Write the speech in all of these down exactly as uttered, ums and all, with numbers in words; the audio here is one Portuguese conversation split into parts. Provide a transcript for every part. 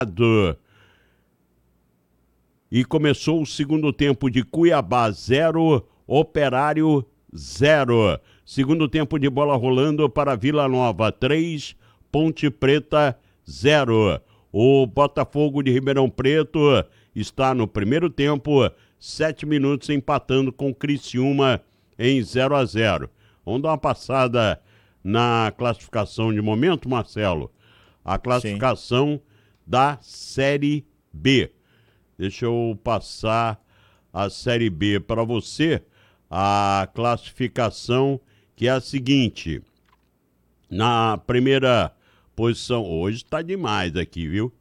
E começou o segundo tempo de Cuiabá zero, Operário zero. Segundo tempo de bola rolando para Vila Nova três, Ponte Preta zero. O Botafogo de Ribeirão Preto está no primeiro tempo, sete minutos empatando com Criciúma em zero a zero. Vamos dar uma passada na classificação de momento, Marcelo. A classificação Sim. da Série B. Deixa eu passar a Série B para você. A classificação que é a seguinte. Na primeira posição, hoje está demais aqui, viu?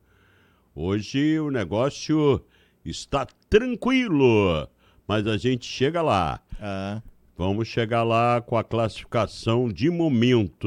Hoje o negócio está tranquilo, mas a gente chega lá. Ah. Vamos chegar lá com a classificação de momento.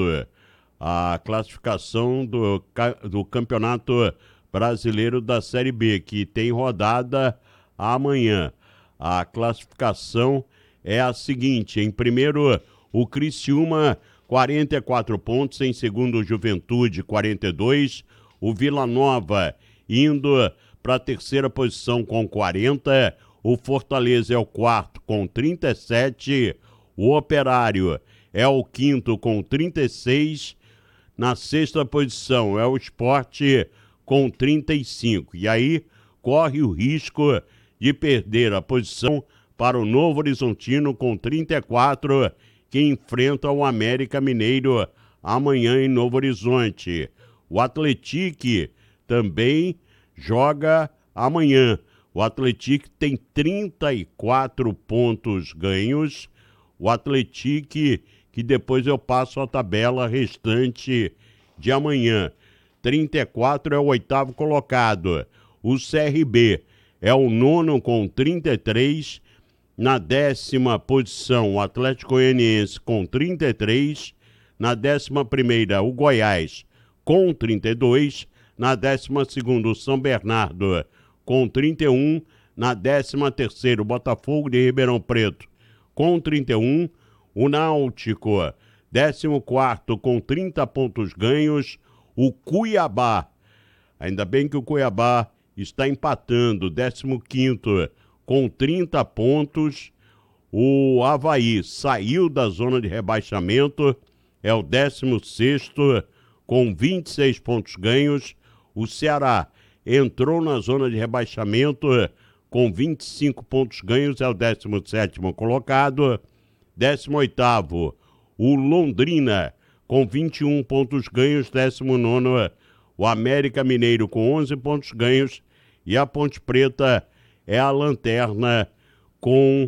A classificação do, do Campeonato Brasileiro da Série B, que tem rodada amanhã. A classificação é a seguinte: em primeiro, o Criciúma, quarenta e quatro pontos. Em segundo, o Juventude, quarenta e dois. O Vila Nova indo para a terceira posição com quarenta. O Fortaleza é o quarto com trinta e sete. O Operário é o quinto com trinta e seis. Na sexta posição é o Sport com trinta e cinco. E aí corre o risco de perder a posição para o Novo Horizontino com trinta e quatro, que enfrenta o América Mineiro amanhã em Novo Horizonte. O Atlético também joga amanhã. O Atlético tem trinta e quatro pontos ganhos. O Atlético, que depois eu passo a tabela restante de amanhã. trinta e quatro é o oitavo colocado. O C R B é o nono com trinta e três. Na décima posição, o Atlético Goianiense com trinta e três. Na décima primeira, o Goiás com trinta e dois. Na décima segunda, o São Bernardo com trinta e um. Na décima terceira, o Botafogo de Ribeirão Preto com trinta e um. O Náutico, décimo quarto com trinta pontos ganhos. O Cuiabá, ainda bem que o Cuiabá está empatando, décimo quinto com trinta pontos. O Avaí saiu da zona de rebaixamento, é o décimo sexto com vinte e seis pontos ganhos. O Ceará entrou na zona de rebaixamento com vinte e cinco pontos ganhos, é o décimo sétimo colocado. décimo oitavo, o Londrina com vinte e um pontos ganhos. décimo nono, o América Mineiro com onze pontos ganhos. E a Ponte Preta é a lanterna com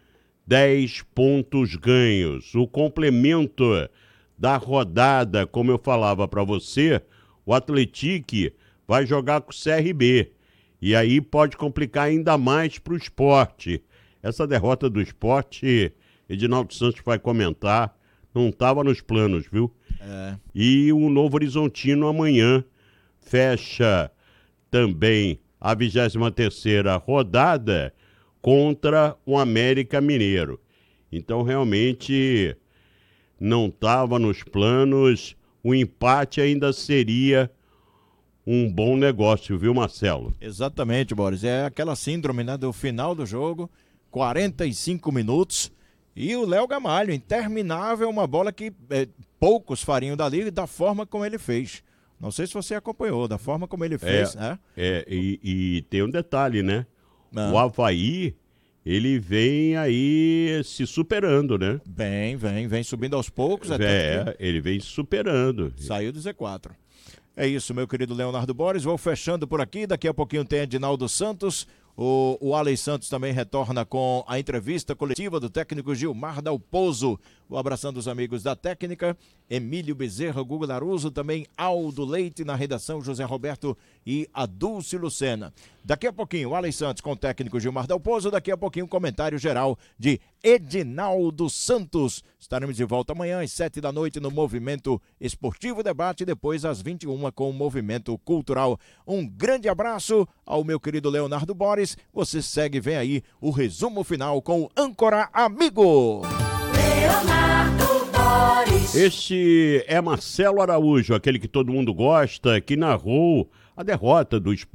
dez pontos ganhos. O complemento da rodada, como eu falava para você, o Atlético vai jogar com o C R B. E aí pode complicar ainda mais para o Sport. Essa derrota do Sport, Edinaldo Santos vai comentar, não estava nos planos, viu? É. E o Novo Horizontino amanhã fecha também a vigésima terceira rodada contra o América Mineiro. Então, realmente, não estava nos planos. O empate ainda seria um bom negócio, viu, Marcelo? Exatamente, Boris. É aquela síndrome, né, do final do jogo, quarenta e cinco minutos, e o Léo Gamalho, interminável, uma bola que é, poucos fariam dali, da forma como ele fez. Não sei se você acompanhou, da forma como ele fez, é, né? É, e, e tem um detalhe, né? Ah. O Avaí, ele vem aí se superando, né? Vem, vem, vem subindo aos poucos. É, ele vem se superando. Saiu do Z quatro. É isso, meu querido Leonardo Boris. Vou fechando por aqui. Daqui a pouquinho tem Edinaldo Santos. O, o Alex Santos também retorna com a entrevista coletiva do técnico Gilmar Dalpozo. O abraçando os amigos da técnica, Emílio Bezerra, Guga Laruso, também Aldo Leite na redação, José Roberto e a Dulce Lucena. Daqui a pouquinho, o Alex Santos com o técnico Gilmar Dalpozo. Daqui a pouquinho, um comentário geral de Edinaldo Santos. Estaremos de volta amanhã às sete da noite no Movimento Esportivo Debate, depois às vinte e uma com o Movimento Cultural. Um grande abraço ao meu querido Leonardo Boris. Você segue, vem aí o resumo final com o âncora amigo Leonardo Boris. Este é Marcelo Araújo, aquele que todo mundo gosta, que narrou a derrota do Sport